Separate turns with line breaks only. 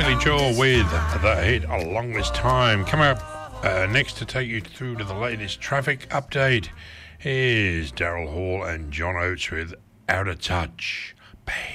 Billy Joel with the hit Along This Time. Come up next to take you through to the latest traffic update is Daryl Hall and John Oates with Out of Touch. Babe.